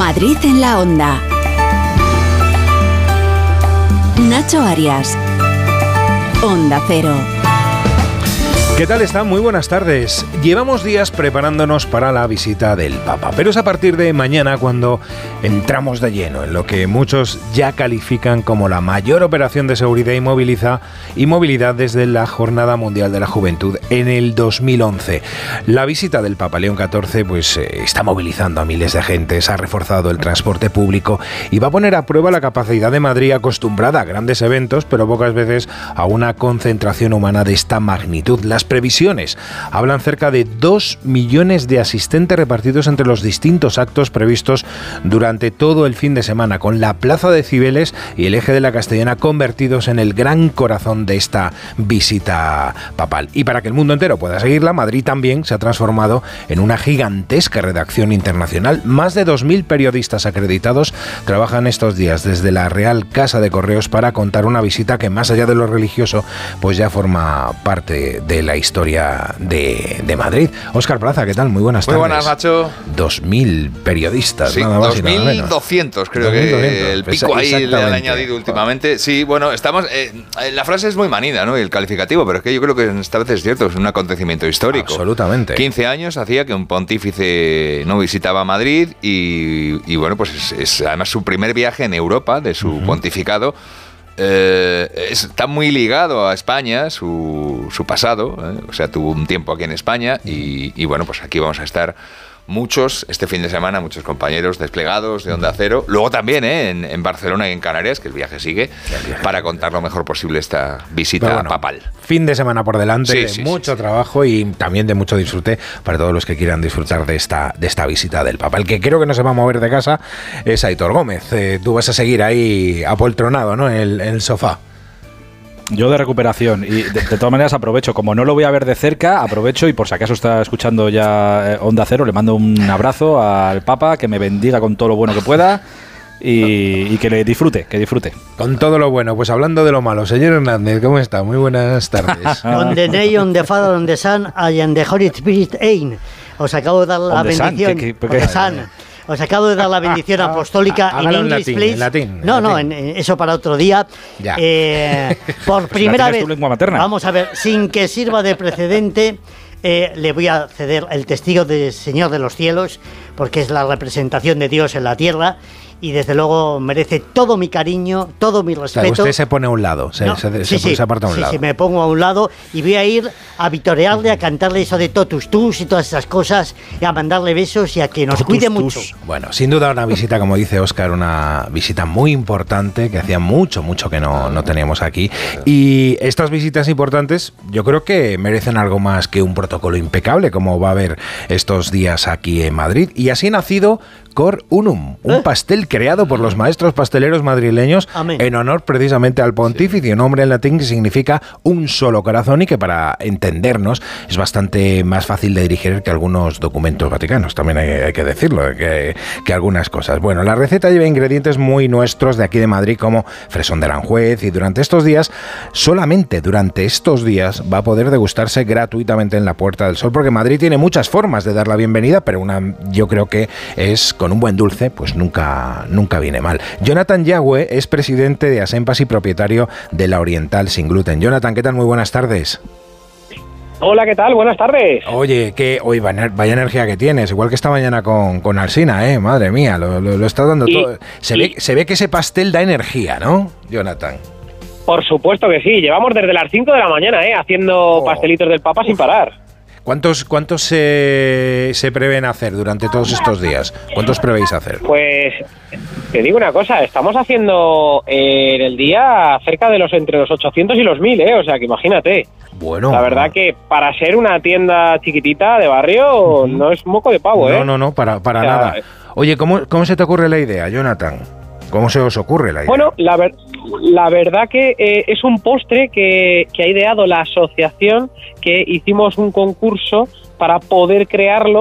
Madrid en la Onda. Nacho Arias. Onda Cero. ¿Qué tal están? Muy buenas tardes. Llevamos días preparándonos para la visita del Papa, pero es a partir de mañana cuando entramos de lleno en lo que muchos ya califican como la mayor operación de seguridad y movilidad desde la Jornada Mundial de la Juventud en el 2011. La visita del Papa León XIV está movilizando a miles de gente, se ha reforzado el transporte público y va a poner a prueba la capacidad de Madrid, acostumbrada a grandes eventos, pero pocas veces a una concentración humana de esta magnitud. Las previsiones hablan cerca de 2 millones de asistentes repartidos entre los distintos actos previstos durante todo el fin de semana, con la Plaza de Cibeles y el Eje de la Castellana convertidos en el gran corazón de esta visita papal. Y para que el mundo entero pueda seguirla, Madrid también se ha transformado en una gigantesca redacción internacional. Más de 2.000 periodistas acreditados trabajan estos días desde la Real Casa de Correos para contar una visita que, más allá de lo religioso, pues ya forma parte de la historia de Madrid. Óscar Plaza, ¿qué tal? Muy buenas tardes. Muy buenas, Nacho. 2.000 periodistas, sí, nada más y nada menos. 2.200 creo 2.200. Que el pico ahí le han añadido últimamente. Sí, bueno, estamos... la frase es muy manida, ¿no? Y el calificativo, pero es que yo creo que esta vez es cierto, es un acontecimiento histórico. Absolutamente. 15 años hacía que un pontífice no visitaba Madrid y bueno, pues es además su primer viaje en Europa de su pontificado. Está muy ligado a España, su pasado, o sea, tuvo un tiempo aquí en España y bueno, pues aquí vamos a estar muchos este fin de semana, muchos compañeros desplegados de Onda Cero, luego también en Barcelona y en Canarias, que el viaje sigue, para contar lo mejor posible esta visita papal. Fin de semana por delante, mucho trabajo y también de mucho disfrute para todos los que quieran disfrutar de esta visita del Papa. El que creo que no se va a mover de casa es Aitor Gómez. Tú vas a seguir ahí apoltronado, ¿no? En el sofá. Yo de recuperación y de todas maneras aprovecho, como no lo voy a ver de cerca, aprovecho y por si acaso está escuchando ya Onda Cero, le mando un abrazo al Papa, que me bendiga con todo lo bueno que pueda y que le disfrute, que disfrute. Con todo lo bueno, pues hablando de lo malo, señor Hernández, ¿cómo está? Muy buenas tardes. On the day, on the Father, on the Son, and on the Holy Spirit, amen. Os acabo de dar la bendición. Os acabo de dar la bendición apostólica en inglés, please. En latín. No, eso para otro día. Por primera vez, vamos a ver, sin que sirva de precedente, le voy a ceder el testigo del Señor de los cielos, porque es la representación de Dios en la tierra. Y desde luego merece todo mi cariño, todo mi respeto. O sea, usted se pone a un lado, se aparta a un lado. Sí, me pongo a un lado y voy a ir a vitorearle, a cantarle eso de totus tus y todas esas cosas, y a mandarle besos y a que nos cuide mucho. Bueno, sin duda una visita, como dice Óscar, una visita muy importante que hacía mucho que no teníamos aquí. Y estas visitas importantes yo creo que merecen algo más que un protocolo impecable, como va a haber estos días aquí en Madrid. Y así ha nacido Cor Unum, un pastel creado por los maestros pasteleros madrileños. Amén. En honor precisamente al pontífice, un nombre en latín que significa un solo corazón y que, para entendernos, es bastante más fácil de dirigir que algunos documentos vaticanos, también hay que decirlo, que algunas cosas. Bueno, la receta lleva ingredientes muy nuestros de aquí de Madrid, como fresón de Aranjuez, y durante estos días, solamente durante estos días, va a poder degustarse gratuitamente en la Puerta del Sol, porque Madrid tiene muchas formas de dar la bienvenida, pero una yo creo que es con un buen dulce, pues nunca viene mal. Jonathan Yagüe es presidente de Asempas y propietario de La Oriental Sin Gluten. Jonathan, ¿qué tal? Muy buenas tardes. Hola, ¿qué tal? Buenas tardes. Oye, hoy vaya energía que tienes, igual que esta mañana con Alsina, madre mía, lo está dando todo. Se ve que ese pastel da energía, ¿no, Jonathan? Por supuesto que sí, llevamos desde las 5 de la mañana, haciendo pastelitos del Papa sin parar. ¿Cuántos se prevén hacer durante todos estos días? ¿Cuántos prevéis hacer? Pues te digo una cosa, estamos haciendo en el día cerca de entre los 800 y los 1000, o sea que imagínate. Bueno. La verdad que para ser una tienda chiquitita de barrio no es moco de pavo, No, para nada. Oye, ¿cómo se te ocurre la idea, Jonathan? ¿Cómo se os ocurre la idea? Bueno, la verdad que es un postre que ha ideado la asociación, que hicimos un concurso para poder crearlo